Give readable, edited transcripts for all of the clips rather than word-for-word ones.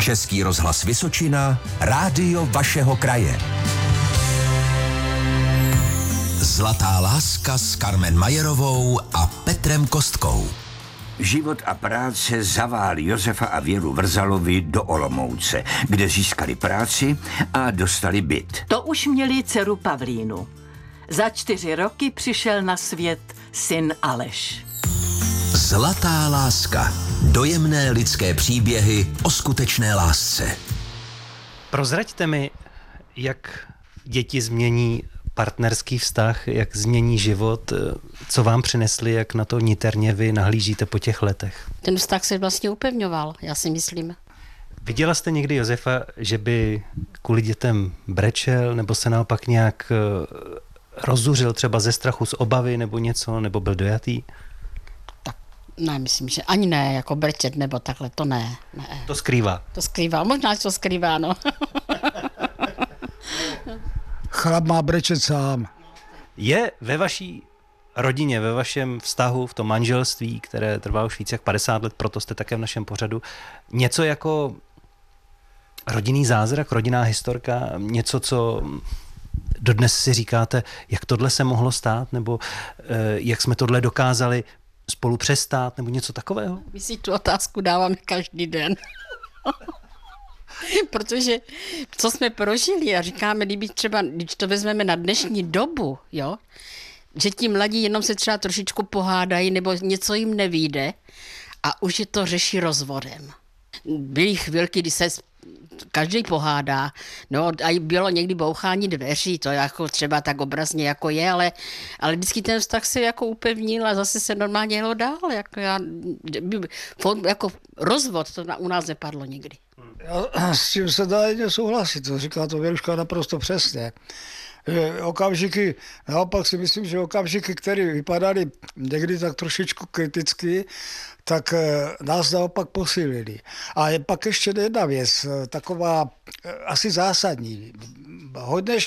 Český rozhlas Vysočina, rádio vašeho kraje. Zlatá láska s Karmen Majerovou a Petrem Kostkou. Život a práce zavál Josefa a Věru Vrzalovi do Olomouce, kde získali práci a dostali byt. To už měli dceru Pavlínu. Za 4 roky přišel na svět syn Aleš. Zlatá láska. Dojemné lidské příběhy o skutečné lásce. Prozraďte mi, jak děti změní partnerský vztah, jak změní život, co vám přinesli, jak na to niterně vy nahlížíte po těch letech. Ten vztah se vlastně upevňoval, já si myslím. Viděla jste někdy Josefa, že by kvůli dětem brečel, nebo se naopak nějak rozuřil třeba ze strachu, z obavy nebo něco, nebo byl dojatý? Tak ne, myslím, že ani ne, jako brečet nebo takhle, to ne. To skrývá? To skrývá, možná, že to skrývá, no. Chlap má brečet sám. Je ve vaší rodině, ve vašem vztahu, v tom manželství, které trvá už víc jak 50 let, proto jste také v našem pořadu, něco jako rodinný zázrak, rodinná historka, něco, co dodnes si říkáte, jak tohle se mohlo stát, nebo jak jsme tohle dokázali spolu přestát, nebo něco takového? My si tu otázku dáváme každý den. Protože co jsme prožili a říkáme, když to vezmeme na dnešní dobu, jo, že ti mladí jenom se třeba trošičku pohádají nebo něco jim nevyjde a už je to řeší rozvodem. Byly chvilky, kdy se každý pohádá, no a bylo někdy bouchání dveří, to jako třeba tak obrazně jako je, ale vždycky ten vztah se jako upevnil a zase se normálně jelo dál, jako rozvod to u nás nepadlo nikdy. Já s tím se dá jedině souhlasit, to říká to Věruška naprosto přesně. Okamžiky, naopak si myslím, že okamžiky, které vypadaly někdy tak trošičku kriticky, tak nás naopak posílili. A je pak ještě jedna věc, taková asi zásadní. Hodně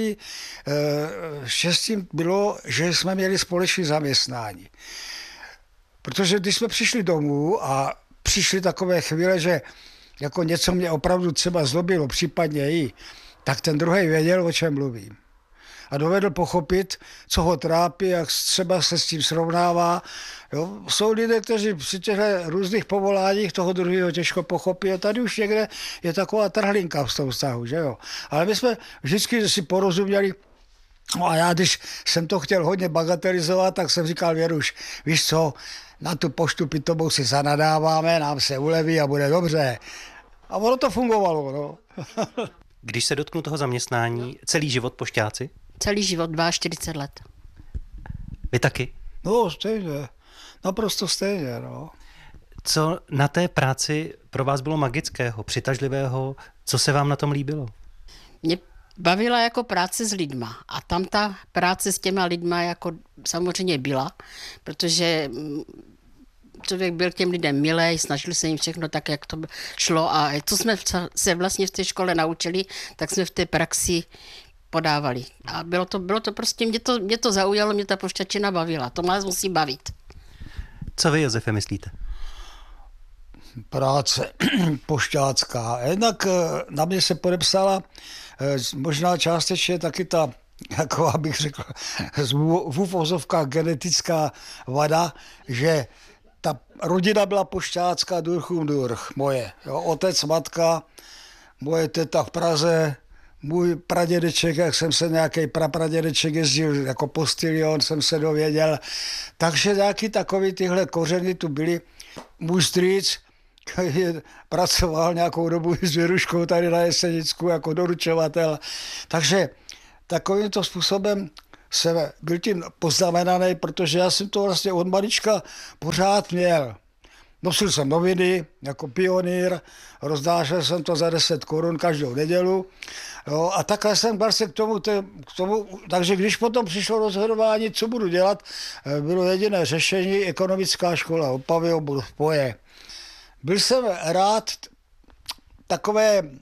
štěstím bylo, že jsme měli společné zaměstnání. Protože když jsme přišli domů a přišly takové chvíle, že jako něco mě opravdu třeba zlobilo, případně i, tak ten druhý věděl, o čem mluvím. A dovedl pochopit, co ho trápí, jak třeba se s tím srovnává. Jo? Jsou lidé, kteří při těchto různých povoláních toho druhého těžko pochopí a tady už někde je taková trhlinka v tom vztahu, že jo. Ale my jsme vždycky si porozuměli. No a já, když jsem to chtěl hodně bagatelizovat, tak jsem říkal, Věruš, víš co, na tu poštu pitomou si zanadáváme, nám se uleví a bude dobře. A ono to fungovalo, no. Když se dotknu toho zaměstnání, celý život pošťáci? Celý život, 42 let. Vy taky? No, stejně. Naprosto stejně, no. Co na té práci pro vás bylo magického, přitažlivého? Co se vám na tom líbilo? Mě bavila jako práce s lidma a tam ta práce s těma lidma jako samozřejmě byla, protože člověk byl těm lidem milej, snažil se jim všechno tak, jak to šlo a co jsme se vlastně v té škole naučili, tak jsme v té praxi podávali. A bylo to prostě, mě to zaujalo, mě ta pošťačina bavila. To nás musí bavit. Co vy, Josefe, myslíte? Práce pošťácká. Jednak na mě se podepsala možná částečně taky ta, jako abych řekl, v uvozovkách genetická vada, že ta rodina byla pošťácká durch moje. Jo, otec, matka, moje teta v Praze, můj pradědeček, jak jsem se nějaký prapradědeček jezdil jako postilion, jsem se dověděl. Takže nějaký takový tyhle kořeny tu byly. Můj strýc pracoval nějakou dobu s Věruškou tady na Jesenicku jako doručovatel. Takže takovýmto způsobem jsem byl tím poznamenaný, protože já jsem to vlastně od malička pořád měl. Nosil jsem noviny jako pionýr, roznášel jsem to za 10 korun každou nedělu. Jo, a takhle jsem vlastně k tomu, takže když potom přišlo rozhodování, co budu dělat, bylo jediné řešení ekonomická škola Opavy, budu v Poje. Byl jsem rád takové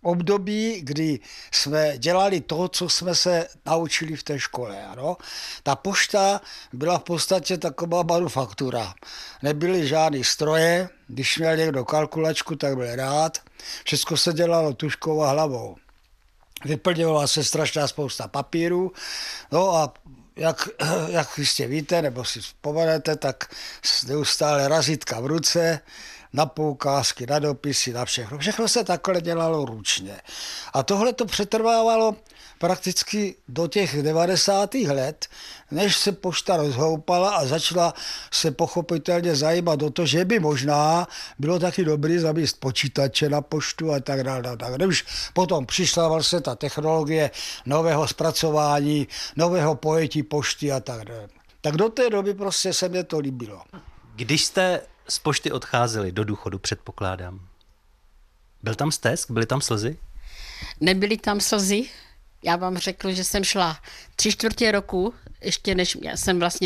období, kdy jsme dělali to, co jsme se naučili v té škole. Ano? Ta pošta byla v podstatě taková manufaktura. Nebyly žádné stroje, když měl někdo kalkulačku, tak byl rád. Všechno se dělalo tužkou a hlavou. Vyplňovala se strašná spousta papíru, no a jak jistě víte, nebo si vzpomenete, tak neustále razítka v ruce, na poukázky, na dopisy, na všechno. Všechno se takhle dělalo ručně. A tohle to přetrvávalo prakticky do těch 90. let, než se pošta rozhoupala a začala se pochopitelně zajímat o to, že by možná bylo taky dobrý zavést počítače na poštu a tak dále. Už potom přišla vlastně ta technologie nového zpracování, nového pojetí pošty a tak dále. Tak do té doby prostě se mě to líbilo. Když jste z pošty odcházeli do důchodu, předpokládám, byl tam stesk, byly tam slzy? Nebyly tam slzy. Já vám řeknu, že jsem šla 3/4 roku, ještě než já jsem vlastně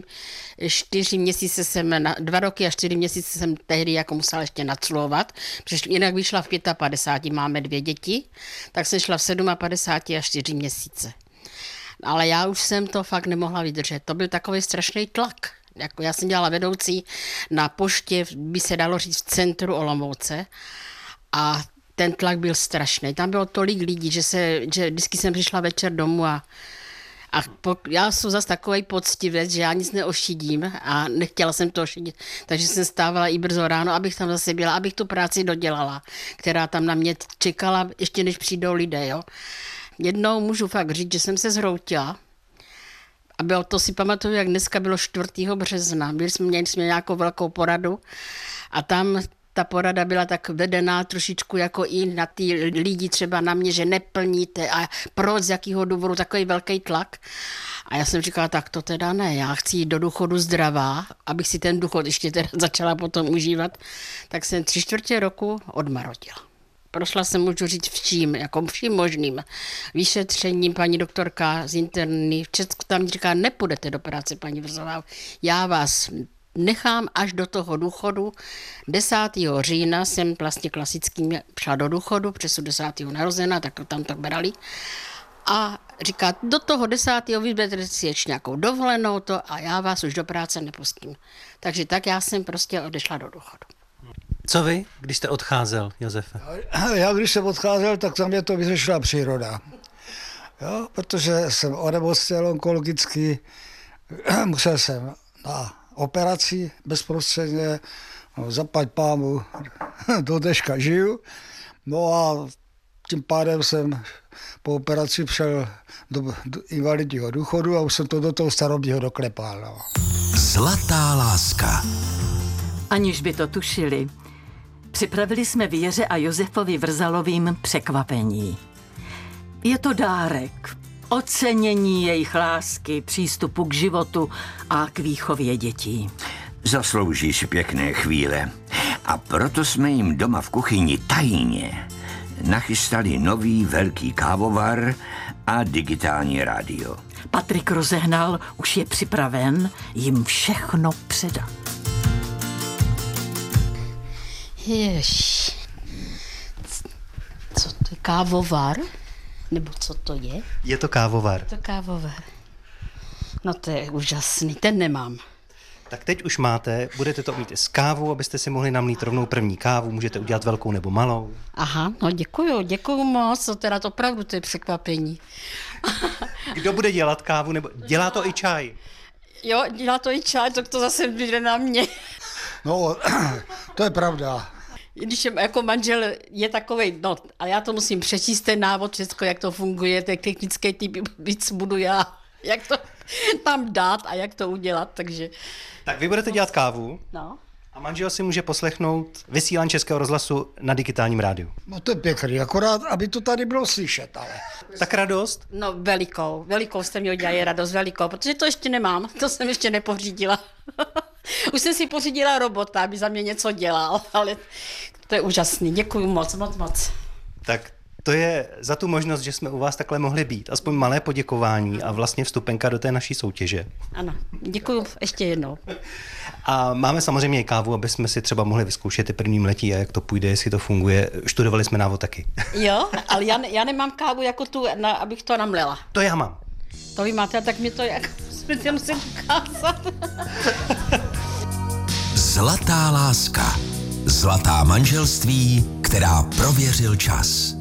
4 měsíce jsem, 2 roky a 4 měsíce jsem tehdy jako musela ještě naclovat, protože jinak bych šla v 55, máme 2 děti, tak jsem šla v 57 a 4 měsíce. Ale já už jsem to fakt nemohla vydržet. To byl takový strašný tlak. Jako já jsem dělala vedoucí na poště, by se dalo říct, v centru Olomouce a ten tlak byl strašný. Tam bylo tolik lidí, že vždycky jsem přišla večer domů a já jsem zase takovej poctivec, že já nic neošidím a nechtěla jsem to ošidit, takže jsem stávala i brzo ráno, abych tam zase byla, abych tu práci dodělala, která tam na mě čekala, ještě než přijdou lidé. Jo. Jednou můžu fakt říct, že jsem se zhroutila a bylo to, si pamatuju, jak dneska bylo 4. března. Měli jsme nějakou velkou poradu a tam ta porada byla tak vedená trošičku jako i na ty lidi, třeba na mě, že neplníte a proč, z jakého důvodu, takový velký tlak. A já jsem říkala, tak to teda ne, já chci jít do důchodu zdravá, abych si ten důchod ještě teda začala potom užívat. Tak jsem 3/4 roku odmarodila. Prošla jsem, můžu říct, vším možným vyšetřením. Paní doktorka z interny v Česku tam říká, nepůjdete do práce, paní Vrzová, já vás nechám až do toho důchodu. 10. října jsem vlastně klasickým šla do důchodu, přes 10. narozená, tak tam to brali. A říká, do toho 10. vyberete si ještě nějakou dovolenou to a já vás už do práce nepustím. Takže tak já jsem prostě odešla do důchodu. Co vy, když jste odcházel, Josefe? Já když jsem odcházel, tak za mě to vyřešila příroda. Jo, protože jsem onemocněl onkologicky, musel jsem na operaci bezprostředně, zaplať pámu, do dneška žiju. No a tím pádem jsem po operaci přešel do invalidního důchodu a už jsem to do toho starobního doklepal. No. Zlatá láska. Aniž by to tušili, připravili jsme Věře a Josefovi Vrzalovým překvapení. Je to dárek, ocenění jejich lásky, přístupu k životu a k výchově dětí. Zaslouží si pěkné chvíle. A proto jsme jim doma v kuchyni tajně nachystali nový velký kávovar a digitální rádio. Patrik rozehnal, už je připraven jim všechno předat. Jež. Co to je? Kávovar? Nebo co to je? Je to kávovar. To kávovar. No to je úžasný, ten nemám. Tak teď už máte, budete to mít i s kávou, abyste si mohli namlít rovnou první kávu, můžete udělat velkou nebo malou. Aha, no děkuju moc, to teda to opravdu to je překvapení. Kdo bude dělat kávu, nebo dělá to i čaj? Jo, dělá to i čaj, tak to zase jde na mě. No, to je pravda. Když jako manžel je takovej, no, ale já to musím přečíst ten návod, všechno, jak to funguje, ten technický typ, víc budu já, jak to tam dát a jak to udělat, takže... Tak vy budete dělat kávu No. a manžel si může poslechnout vysílání Českého rozhlasu na digitálním rádiu. No to je pěkný, akorát, aby to tady bylo slyšet, ale... Tak radost? No velikou jste mi udělali radost, velikou, protože to ještě nemám, to jsem ještě nepořídila. Už jsem si pořídila robota, aby za mě něco dělal, ale to je úžasný, děkuju moc. Tak to je za tu možnost, že jsme u vás takhle mohli být. Aspoň malé poděkování a vlastně vstupenka do té naší soutěže. Ano, děkuju ještě jednou. A máme samozřejmě i kávu, aby jsme si třeba mohli vyzkoušet ty první mletí a jak to půjde, jestli to funguje. Študovali jsme návod taky. Jo, ale já nemám kávu jako tu, abych to namlela. To já mám. To vy máte, tak mi to jak speciálně musím ukázat. Zlatá láska. Zlatá manželství, která prověřil čas.